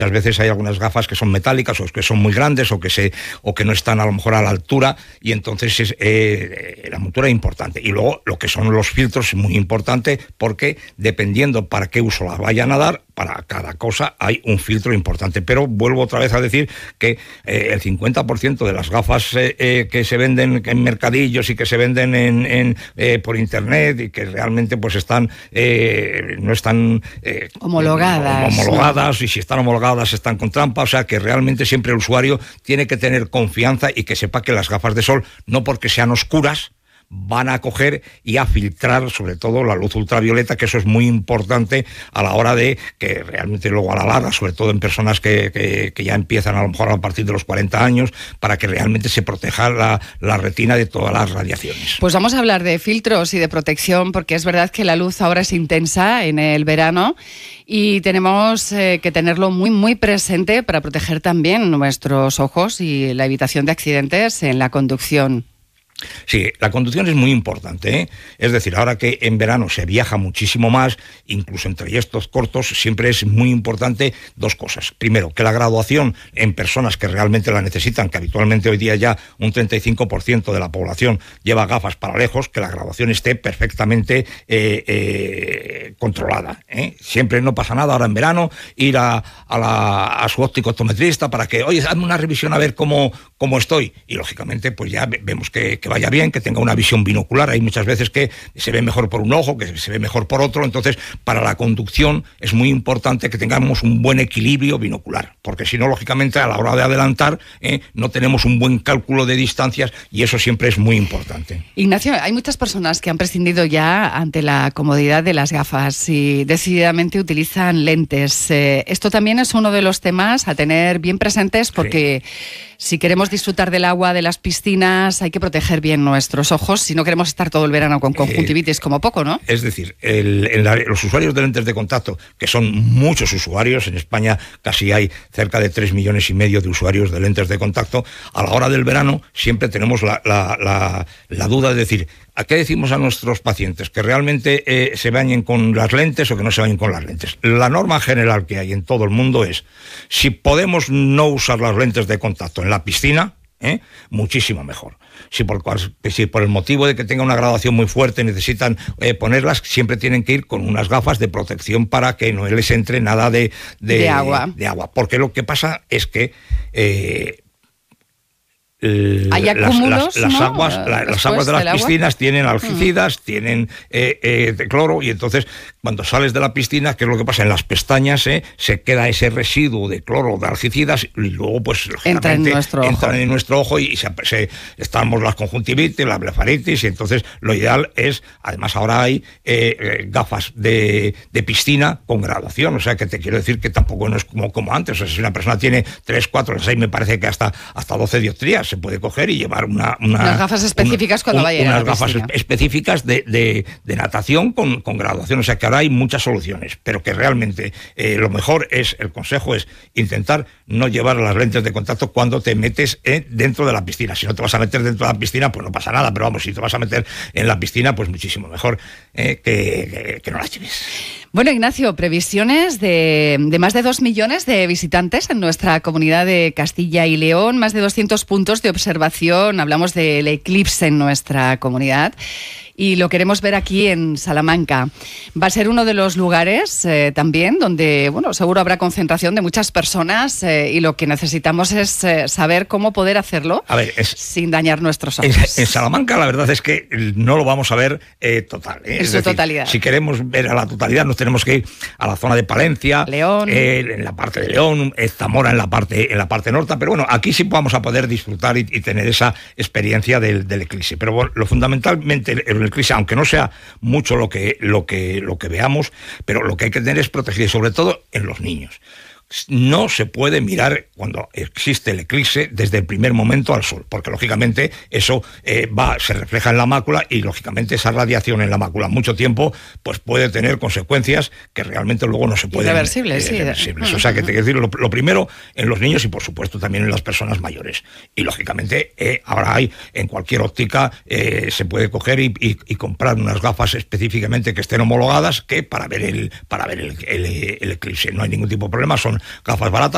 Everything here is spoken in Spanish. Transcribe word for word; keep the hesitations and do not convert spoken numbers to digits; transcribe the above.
muchas veces hay algunas gafas que son metálicas o que son muy grandes o que se o que no están a lo mejor a la altura, y entonces es, eh, la montura es importante. Y luego lo que son los filtros es muy importante, porque dependiendo para qué uso las vayan a dar, para cada cosa hay un filtro importante. Pero vuelvo otra vez a decir que eh, el cincuenta por ciento de las gafas eh, eh, que se venden en mercadillos y que se venden en, en, eh, por internet y que realmente pues están eh, no están eh, homologadas, homologadas ¿no? Y si están homologadas están con trampa. O sea que realmente siempre el usuario tiene que tener confianza y que sepa que las gafas de sol, no porque sean oscuras, van a coger y a filtrar sobre todo la luz ultravioleta, que eso es muy importante a la hora de que realmente luego a la larga, sobre todo en personas que, que, que ya empiezan a lo mejor a partir de los cuarenta años, para que realmente se proteja la, la retina de todas las radiaciones. Pues vamos a hablar de filtros y de protección, porque es verdad que la luz ahora es intensa en el verano y tenemos eh, que tenerlo muy muy presente para proteger también nuestros ojos y la evitación de accidentes en la conducción. Sí, la conducción es muy importante, ¿eh? Es decir, ahora que en verano se viaja muchísimo más, incluso en trayectos cortos, siempre es muy importante dos cosas. Primero, que la graduación en personas que realmente la necesitan, que habitualmente hoy día ya un treinta y cinco por ciento de la población lleva gafas para lejos, que la graduación esté perfectamente eh, eh, controlada, ¿eh? Siempre no pasa nada ahora en verano ir a, a, la, a su óptico optometrista para que, oye, hazme una revisión a ver cómo, cómo estoy. Y lógicamente pues ya vemos que, que vaya bien, que tenga una visión binocular. Hay muchas veces que se ve mejor por un ojo, que se ve mejor por otro. Entonces, para la conducción es muy importante que tengamos un buen equilibrio binocular, porque si no, lógicamente, a la hora de adelantar, eh, no tenemos un buen cálculo de distancias, y eso siempre es muy importante. Ignacio, hay muchas personas que han prescindido ya ante la comodidad de las gafas y decididamente utilizan lentes. Eh, esto también es uno de los temas a tener bien presentes, porque sí, si queremos disfrutar del agua, de las piscinas, hay que proteger bien nuestros ojos, si no queremos estar todo el verano con conjuntivitis eh, como poco, ¿no? Es decir, el, el, los usuarios de lentes de contacto, que son muchos usuarios, en España casi hay cerca de tres millones y medio de usuarios de lentes de contacto, a la hora del verano siempre tenemos la, la, la, la duda de decir, ¿a qué decimos a nuestros pacientes? ¿Que realmente eh, se bañen con las lentes o que no se bañen con las lentes? La norma general que hay en todo el mundo es, si podemos no usar las lentes de contacto en la piscina, ¿eh? muchísimo mejor. Si por, si por el motivo de que tenga una graduación muy fuerte necesitan eh, ponerlas, siempre tienen que ir con unas gafas de protección para que no les entre nada de, de, de, agua. de agua. Porque lo que pasa es que eh, hay acúmulos, las, las, las, ¿no? aguas, la, las aguas de las piscinas tienen algicidas, mm. tienen eh, eh, de cloro, y entonces cuando sales de la piscina, ¿qué es lo que pasa? En las pestañas eh, se queda ese residuo de cloro, de algicidas, y luego pues entra en nuestro entran ojo. en nuestro ojo y se, se, estamos las conjuntivitis, la blefaritis, y entonces lo ideal es, además ahora hay eh, eh, gafas de, de piscina con graduación, o sea que te quiero decir que tampoco no es como, como antes. O sea, si una persona tiene tres, cuatro, seis, me parece que hasta, hasta doce dioptrías, se puede coger y llevar una... una unas gafas específicas un, cuando un, vaya a la Unas piscina. gafas específicas de, de, de natación con, con graduación. O sea que ahora hay muchas soluciones, pero que realmente eh, lo mejor es, el consejo es intentar no llevar las lentes de contacto cuando te metes eh, dentro de la piscina. Si no te vas a meter dentro de la piscina, pues no pasa nada, pero vamos, si te vas a meter en la piscina, pues muchísimo mejor eh, que, que, que no las lleves. Bueno, Ignacio, previsiones de, de más de dos millones de visitantes en nuestra comunidad de Castilla y León, más de doscientos puntos de observación, hablamos del eclipse en nuestra comunidad. Y lo queremos ver aquí en Salamanca. Va a ser uno de los lugares eh, también donde, bueno, seguro habrá concentración de muchas personas eh, y lo que necesitamos es eh, saber cómo poder hacerlo a ver, es, sin dañar nuestros ojos. En, en Salamanca la verdad es que no lo vamos a ver eh, total. Eh. En es su decir, totalidad. Si queremos ver a la totalidad nos tenemos que ir a la zona de Palencia, León, eh, en la parte de León, eh, Zamora en la parte en la parte norte, pero bueno, aquí sí vamos a poder disfrutar y, y tener esa experiencia del, del eclipse. Pero bueno, lo fundamentalmente el, el eclipse, aunque no sea mucho lo que, lo que, lo que veamos, pero lo que hay que tener es proteger, sobre todo en los niños. No se puede mirar cuando existe el eclipse desde el primer momento al sol, porque lógicamente eso eh, va, se refleja en la mácula y lógicamente esa radiación en la mácula mucho tiempo pues puede tener consecuencias que realmente luego no se pueden... Irreversibles, eh, irreversibles. Sí. O sea que te quiero decir, lo, lo primero en los niños y por supuesto también en las personas mayores. Y lógicamente eh, ahora hay en cualquier óptica eh, se puede coger y, y, y comprar unas gafas específicamente que estén homologadas que para ver el, para ver el, el, el eclipse. No hay ningún tipo de problema, son gafas baratas.